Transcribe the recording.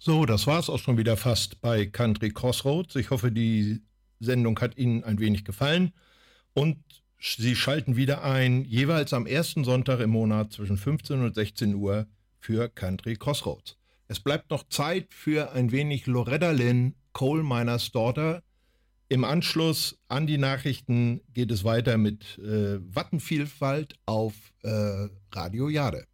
So, das war's auch schon wieder fast bei Country Crossroads. Ich hoffe, die Sendung hat Ihnen ein wenig gefallen und Sie schalten wieder ein, jeweils am ersten Sonntag im Monat zwischen 15 und 16 Uhr für Country Crossroads. Es bleibt noch Zeit für ein wenig Loretta Lynn, Coal Miner's Daughter. Im Anschluss an die Nachrichten geht es weiter mit Wattenvielfalt auf Radio Jade.